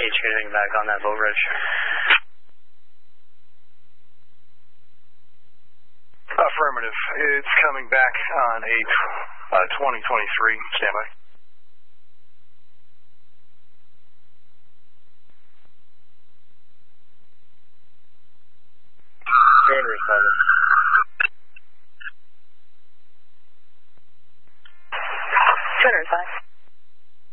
anything back on that boat, Rich? Affirmative. It's coming back on 8/2023. Standby. Responding.